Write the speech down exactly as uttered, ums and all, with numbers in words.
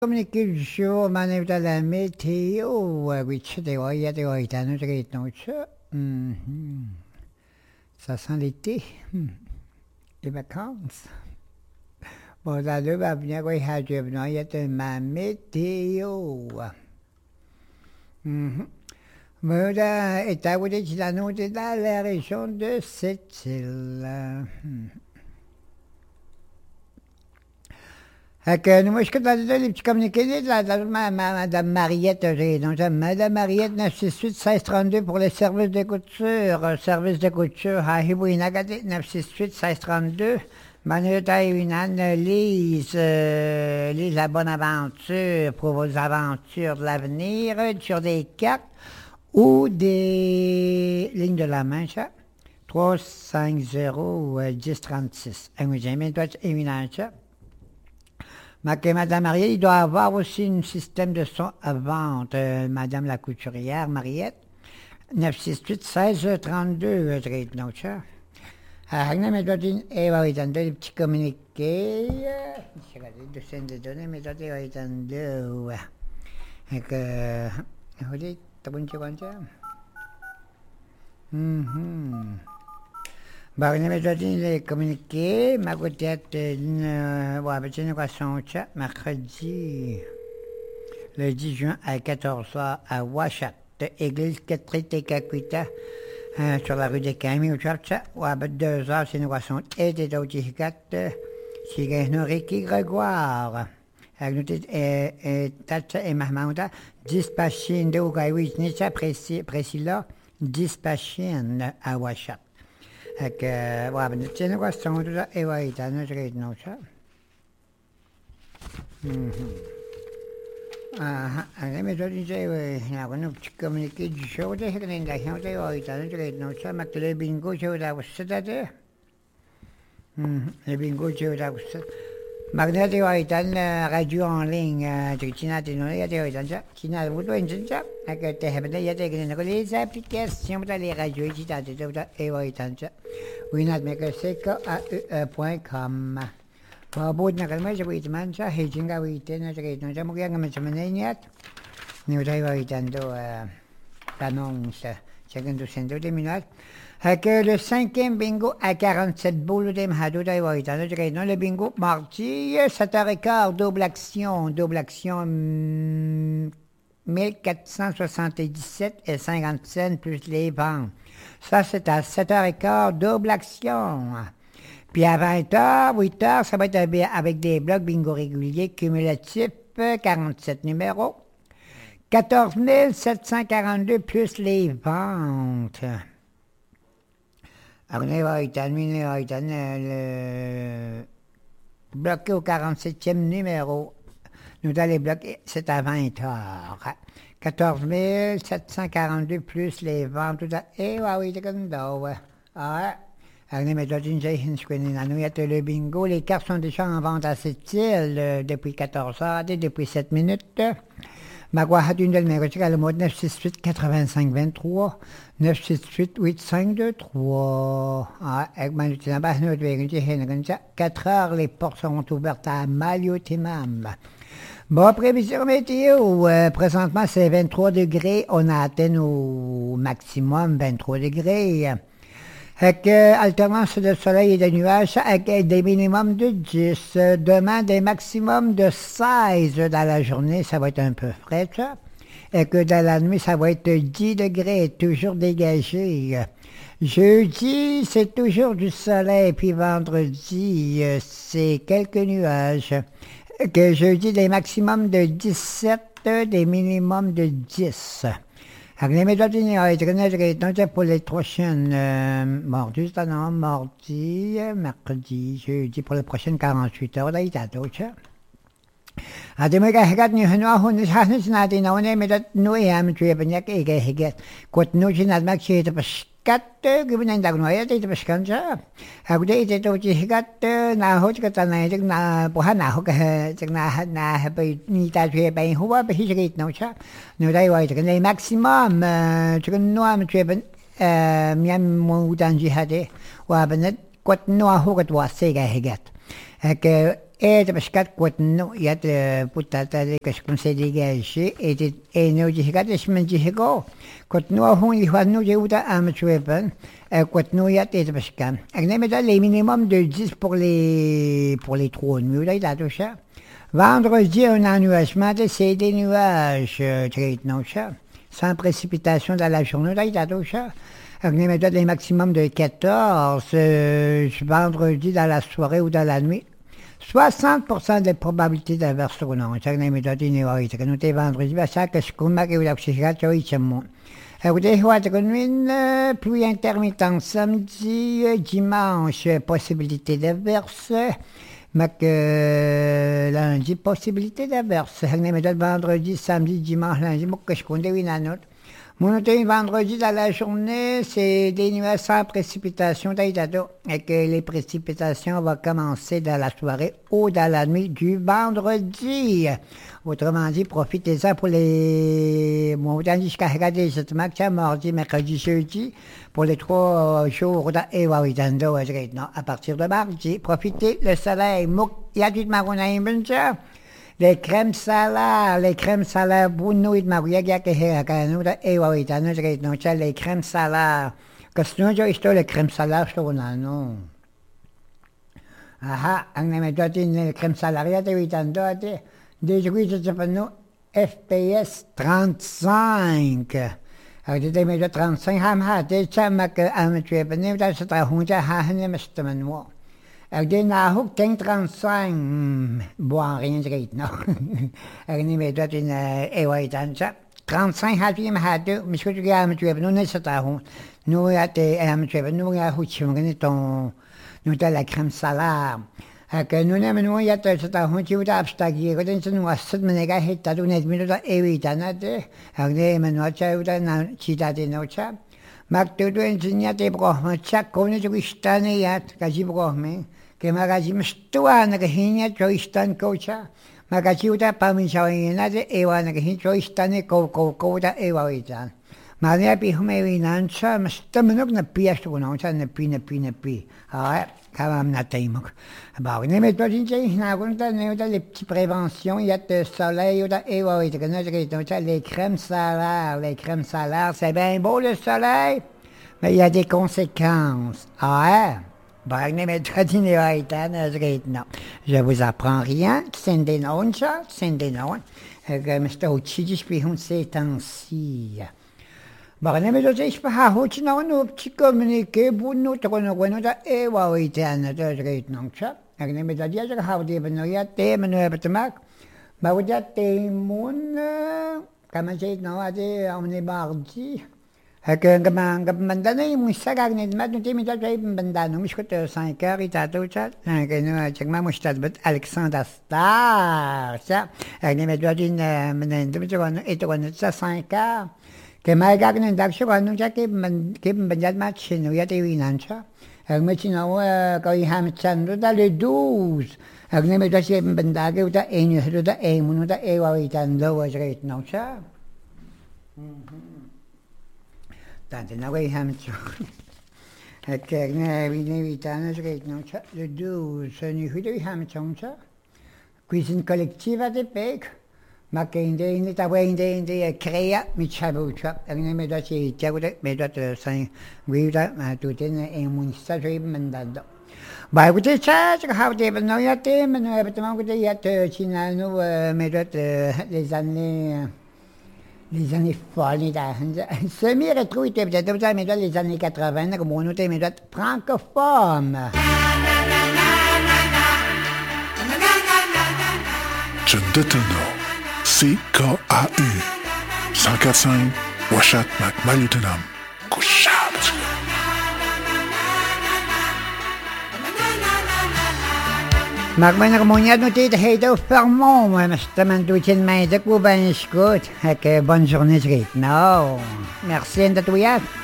Communiqué du jour, m'en est à la météo. Euh, Oui, tu sais, des fois, il y a des fois, il y a des fois, ça. Mhm. Ça sent l'été. Hmm. Les vacances. Bon, dans deux, va venir, oui, à Dieu, non, il y a de ma météo. Mhm. Mais là, et à vous dire qu'il a noté dans la région de cette île. Hmm. Fait que moi, je dans les petits communiqués de la, de ma, ma- Madame Mariette. J'ai donc Madame Mariette neuf six huit seize trente-deux pour le service de couture. euh, Service de couture à Hibouinagade neuf six huit seize trente-deux. Manuta et une Anne Lise, euh, Lise la bonne aventure pour vos aventures de l'avenir euh, sur des cartes ou des lignes de la main, ça. trois cinq zéro dix trente-six. Et moi, j'ai mis toi, éminent, ça. Ma- que Madame Mariette, il doit avoir aussi un système de son à vente. Euh, Madame la couturière, Mariette. neuf six huit seize trente-deux, je dirais, donc ça. Ah, non, mais toi, tu- eh, oui, t'as des petits communiqués. euh, Je regarde deux scènes de données, mais toi, tu vas t'en deux, ouais. Et que, vous dites, t'as une seconde, ça? Mhm. Bon, on avait donné les communiqués, ma côté, euh, ouais, ben, c'est une équation, ça, mercredi. Le dix juin à quatorze heures à Ouachat, église Catherine Tekakwita, euh, sur la rue des Camilles, au Church, ou à deux heures, c'est une boisson et des autres c'est un Ricky Grégoire. Avec nous, Tacha et Mahmouda, dispatching de Ougaïwis, Nisha Priscilla, dispatching à Ouachat. Avec, ouais, ben, c'est une boisson, tout ça, et ouais, t'as un autre nom, ça. Ah, alam mo doon siya eh, ako nung communicate show deh, kanina dahil tayo ay tanong tayo no sa magtuloy bingo show daw sa dati. Hmm, le bingo show daw sa. Magna tayo ay tan radio en ligne, tayo china tayo no tayo ay tan sa. China mo to insan sa. Aga tayo habang tayo tayo kanina ko les applications tayo les radio china tayo tayo ay tan sa. winat mekaseko a e point com. Pabot na kalmay sa kuitman sa hejinga witin na sa kuitman sa mukha nga sa mananyat. Ni tayo witan do tanong sa segundo sendo de minutes. Que le cinquième bingo à quarante-sept boules de mahado tayo witan sa kuitman le bingo mardi sept heures quinze double action double action mille quatre cent soixante-dix-sept et cinquante cents plus les ventes. Ça c'est à sept heures quinze double action. Puis à vingt heures, huit heures, ça va être avec des blocs bingo réguliers cumulatifs, quarante-sept numéros. quatorze mille sept cent quarante-deux plus les ventes. Alors, on va éterminer le bloqué au quarante-septième numéro. Nous allons les bloquer, c'est à vingt heures. quatorze mille sept cent quarante-deux plus les ventes. Tout ça. Et oui, c'est comme ça, ouais. Ah, le bingo, les cartes sont déjà en vente à cette île euh, depuis quatorze heures, depuis sept minutes. Magua une de numéro le mode neuf six huit quatre-vingt-cinq vingt-trois, neuf six huit huit cinq deux trois. Ah, avec ma quatre heures, les portes seront ouvertes à Maliotimam. Bon, prévision météo, euh, présentement c'est vingt-trois degrés, on a atteint au maximum vingt-trois degrés. Avec euh, alternance de soleil et de nuages avec des minimums de dix. Demain, des maximums de seize dans la journée, ça va être un peu frais, ça. Et que dans la nuit, ça va être dix degrés, toujours dégagé. Jeudi, c'est toujours du soleil, puis vendredi, euh, c'est quelques nuages. Que jeudi, des maximums de dix-sept, des minimums de dix. Les méthodes pour les prochaines euh, mardi, non, mardi, mercredi, jeudi, pour les prochaines quarante-huit heures, là, il y a d'autres. À des méga higat ni hano ho ni hanis natin na one medat no yam tuya banyak e ga higat kot no jinad mak chi ta paskat gibin ang dag no ya ta paskan sa aku de ite to chi higat na ho chi ka na jik na buhan na ho ka jik na na ha bai ni ta tuya bai ho ba hi jik no cha no dai wai jik nei maximum jik no am tuya ban miam mo dan ji hade wa ban kot no ho kat wa se ga higat ke et de pescat quatno yat putata de que se se dégagé et et no di gat es men di go quatno hon li hanu de uta am twepen et quatno yat et de pescat ak ne met le minimum de dix pour les pour les trois nuits là il a tout ça vendredi un ennuagement de c'est des nuages très non ça sans précipitation dans la journée là il a tout ça ak ne met les maximum de quatorze euh, vendredi dans la soirée ou dans la nuit soixante pour cent de probabilité d'averse sur non. Ça ne me donne ni ouais. Ça nous est vendredi, ça que je comprends que vous avez cherché ça oui c'est bon. Vous devez voir que une pluie intermittente samedi, dimanche possibilité d'averse, mais que lundi possibilité d'averse. Ça ne me donne vendredi, samedi, dimanche, lundi, moi que je compte une autre. Mon automne vendredi dans la journée, c'est des nuages sans précipitation d'Aïdado et que les précipitations vont commencer dans la soirée ou dans la nuit du vendredi. Autrement dit, profitez-en pour les... Mon autant jusqu'à regarder justement que c'est mardi, mercredi, jeudi, pour les trois jours d'Aïdado, à partir de mardi. Profitez le soleil. Il y a du marronnaï, bien sûr. Les crèmes salaires, les crèmes salaires, Bruno et Maria, qui a que et oui, t'as nous dit non, les crèmes salaires. Que sinon, j'ai acheté les crèmes salaires, je trouve non. Ah ah, on a mis d'autres les crèmes salaires, t'as vu tant d'autres. Des jouets, je sais pas nous, F P S trente-cinq. Alors, j'ai mis de trente-cinq, ham ha, t'es ça, ma que, ah, mais tu es venu, t'as ce travail, t'as ha, ne me stemmen moi. Ak din na hoek ten trente-cinq boan rien direct no. Ak ni met dat in ewa itansa. trente-cinq had je maar had, misschien je gaan met je hebben, nu net zo daar hoor. Nu had je met je hebben, nu ga je goed zien, nu ton, nu dat la crème salade. Ak nu nemen nu ja dat zo daar hoor, je moet afstaggen, dat is nu was het me nega het dat net meer dat ewa itanate. Ak nee, men wat je dat na cita de nocha. Maar toen toen ze niet te brachen, check kon je zo staan ja, kan je brachen. Que magazi mstua na gahinya choistan kocha magazi uta pamishawi na de ewa na gahin choistan ko ko ko da ewa itan mania pi hume winancha mstamanok na piasto na uta na pi na pi na pi ah kamam na taimok ba ne me to jinje na gonta ne uta les petites préventions il y a de soleil uta ewa ita na uta les crèmes solaires les crèmes solaires c'est bien beau le soleil mais il y a des conséquences ah je vous apprends rien, c'est des noms, ça, c'est des noms. Je suis aussi dit ces temps-ci. Bon, je suis pas aussi non, nous petit communiquer, pour nous, tu connais, nous, et oui, tu as un autre nom, ça. Je me dis, je vais dire, ben, il y a des menus, ben, tu m'as, ben, vous êtes des mon, comment j'ai dit, non, on est mardi. Ak gamang gabandana yung isa gagnet mat nuti mi tatay bandano mi skot cinq heures itato chat ak no chagma mo stad bet Alexander Star ça ak ne medwa din menen dum chon ito kon sa cinq heures ke mai gagnet dak sho kon cha ke man ke banjat mat chino ya te winan cha ak me chino ko i ham chan da le douze ak ne medwa che bandage uta enyo da e munu da e wa itan do wa jret no cha Tante na way ham cho. Ak ne vi ne vi tane jret no cha le douze ni hude ham chong cha. Cuisine collective de pek. Ma che inde inde ta way inde inde crea mi chabu cha. Ak ne me da chi cha de me da san vi da ma tu ten e mun sta joi mandado. Ba ku te cha cha ha de no ya te me no e ma ku te ya te china no me da les années Les années folles, semi-rétro, il était peut-être mais les années quatre-vingts, comme on était, mais francophone. Chundetano, C K A U, cent quarante-cinq, Washat Mac-Malutenam, Couchab. Magman harmonia no te hedo fermont, moi, mais je te demande d'où tu m'aides, que vous ben écoute, bonne journée, je no. Merci, Ndatouyat.